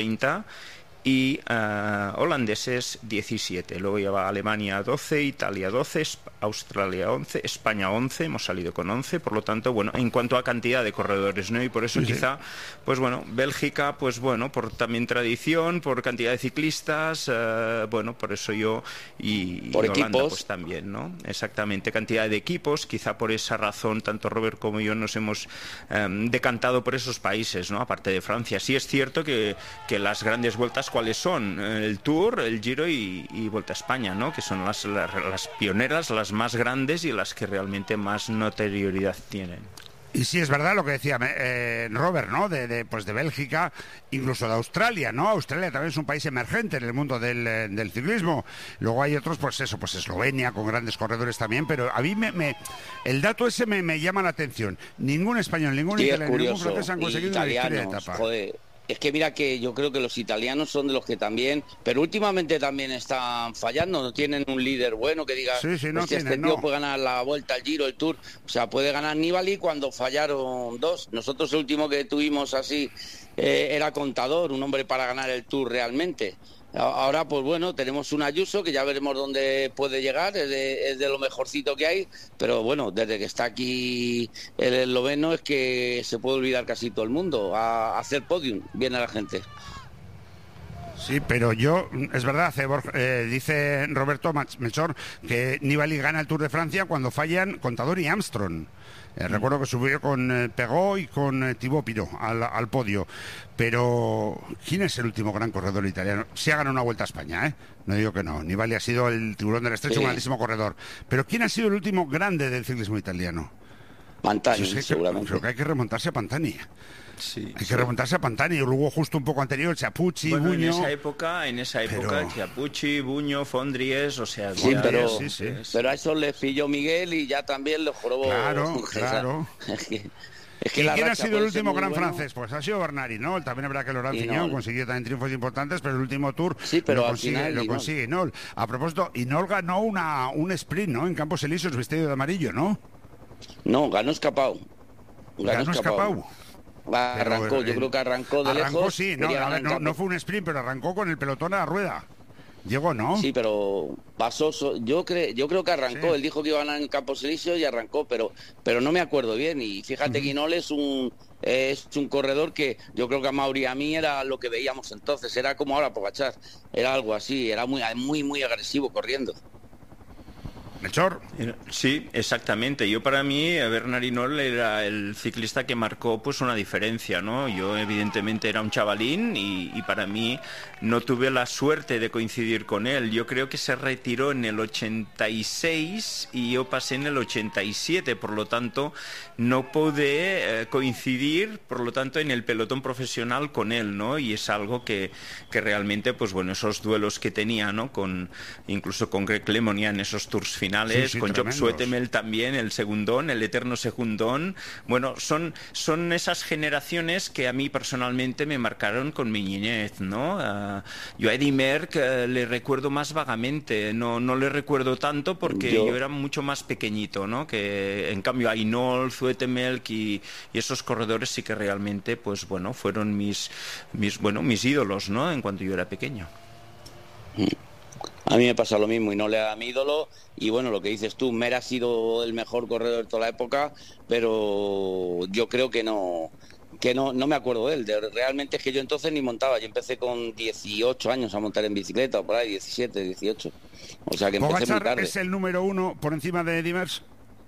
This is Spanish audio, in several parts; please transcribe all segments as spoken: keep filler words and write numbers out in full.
treinta y uh, holandeses diecisiete. Luego lleva Alemania doce, Italia doce, Australia once, España once, hemos salido con once, por lo tanto, bueno, en cuanto a cantidad de corredores, ¿no? Y por eso sí, quizá, sí. pues bueno, Bélgica, pues bueno, por también tradición, por cantidad de ciclistas, uh, bueno, por eso yo y, y por Holanda equipos. Pues también, ¿no? Exactamente, cantidad de equipos, quizá por esa razón, tanto Robert como yo nos hemos um, decantado por esos países, ¿no? Aparte de Francia. Sí es cierto que, que las grandes vueltas, ¿cuáles son? El Tour, el Giro y, y Vuelta a España, ¿no? Que son las, las, las pioneras, las más grandes y las que realmente más notoriedad tienen. Y sí, es verdad lo que decía eh, Robert, ¿no? De, de, pues de Bélgica, incluso de Australia, ¿no? Australia también es un país emergente en el mundo del, del ciclismo. Luego hay otros, pues eso, pues Eslovenia, con grandes corredores también, pero a mí me, me el dato ese me, me llama la atención. Ningún español, ningún sí, italiano, ningún francés han conseguido una victoria de etapa. Joder. Es que mira que yo creo que los italianos son de los que también, pero últimamente también están fallando, no tienen un líder bueno que diga, sí, sí, no este tienen, tío no. puede ganar la Vuelta, el Giro, el Tour, o sea, puede ganar Nibali cuando fallaron dos. Nosotros el último que tuvimos así eh, era Contador, un hombre para ganar el Tour realmente. Ahora, pues bueno, tenemos un Ayuso que ya veremos dónde puede llegar, es de, es de lo mejorcito que hay, pero bueno, desde que está aquí el esloveno es que se puede olvidar casi todo el mundo, a, a hacer podium, viene la gente. Sí, pero yo, es verdad, eh, dice Roberto Melchor que Nibali gana el Tour de Francia cuando fallan Contador y Armstrong. Eh, mm. Recuerdo que subió con eh, Pegó y con eh, Thibaut Pinot al, al podio. Pero, ¿quién es el último gran corredor italiano? Sí ha ganado una Vuelta a España, ¿eh? No digo que no. Nibali ha sido el tiburón del estrecho, sí. Un grandísimo corredor. Pero, ¿quién ha sido el último grande del ciclismo italiano? Pantani, es que, seguramente. Creo que hay que remontarse a Pantani. Sí, hay sí. que remontarse a Pantani, y luego justo un poco anterior Chiappucci, bueno, Buño. en esa época, en esa época, pero... Chiappucci, Buño, Fondries, o sea, sí, ya, pero, sí, sí. pero a eso le pilló Miguel y ya también lo jorobó. Claro, claro. Es que, es que ¿Y quién ha sido el último gran bueno. francés? Pues ha sido Bernard Hinault. También es verdad que Laurent Fignon Hinault. consiguió también triunfos importantes, pero el último Tour sí, pero lo al consigue, final, lo Hinault. consigue Hinault. A propósito, Hinault ganó una, un sprint, ¿no? En Campos Elíseos vestido de amarillo, ¿no? No, ganó escapado. Ganó, ganó escapado. Arrancó, pero, yo creo que arrancó de arrancó, lejos. Sí, no, a ver, no, no fue un sprint, pero arrancó con el pelotón a la rueda. Llegó, ¿no? Sí, pero pasó. Yo, cre, yo creo que arrancó. Sí. Él dijo que iba a ganar en Campos Elíseos y arrancó, pero pero no me acuerdo bien. Y fíjate uh-huh. que Hinault es un es un corredor que yo creo que a Mauri y a mí era lo que veíamos entonces. Era como ahora Pogačar. Era algo así. Era muy muy muy agresivo corriendo. Melchor. Sí, exactamente. Yo para mí Bernard Hinault era el ciclista que marcó pues una diferencia, ¿no? Yo evidentemente era un chavalín y, y para mí no tuve la suerte de coincidir con él. Yo creo que se retiró en el ochenta y seis y yo pasé en el ochenta y siete, por lo tanto no pude eh, coincidir, por lo tanto, en el pelotón profesional con él, ¿no? Y es algo que, que realmente, pues bueno, esos duelos que tenía, ¿no? Con, incluso con Greg LeMond en esos tours finales. Sí, sí, con Job Suetemel también, el segundón, el eterno segundón. Bueno, son, son esas generaciones que a mí personalmente me marcaron con mi niñez, ¿no? Uh, yo a Eddy Merckx uh, le recuerdo más vagamente, no, no le recuerdo tanto porque yo, yo era mucho más pequeñito, ¿no? Que en cambio a Hinault, Suetemel y, y esos corredores sí que realmente, pues bueno, fueron mis, mis, bueno, mis ídolos, ¿no? En cuanto yo era pequeño. A mí me pasa lo mismo y no le da mi ídolo. Y bueno, lo que dices tú, Mer ha sido el mejor corredor de toda la época, pero yo creo que no que no, no me acuerdo de él. De, realmente es que yo entonces ni montaba. Yo empecé con dieciocho años a montar en bicicleta, o por ahí, diecisiete, dieciocho. O sea que empecé ¿Pogačar muy tarde. es el número uno por encima de Eddy Merckx?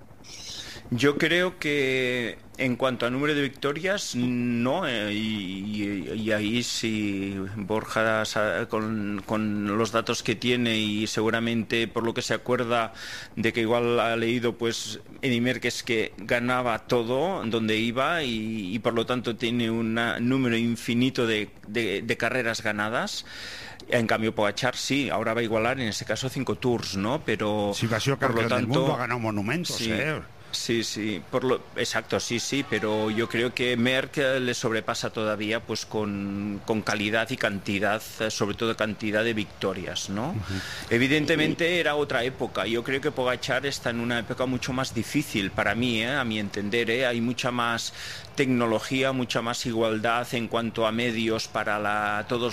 Yo creo que en cuanto a número de victorias, no, eh, y, y, y ahí sí Borja con, con los datos que tiene y seguramente por lo que se acuerda de que igual ha leído, pues Eddy Merckx es que ganaba todo donde iba y, y por lo tanto tiene un número infinito de, de, de carreras ganadas. En cambio Pogačar sí, ahora va a igualar en ese caso cinco tours, ¿no? Pero sí, ha sido por lo tanto del mundo, ha ganado monumentos, sí. ¿eh? Sí, sí, por lo, exacto, sí, sí, pero yo creo que Merck le sobrepasa todavía pues con, con calidad y cantidad, sobre todo cantidad de victorias, ¿no? Uh-huh. Evidentemente era otra época, yo creo que Pogačar está en una época mucho más difícil para mí, ¿eh? A mi entender, ¿eh? Hay mucha más tecnología, mucha más igualdad en cuanto a medios para la, todos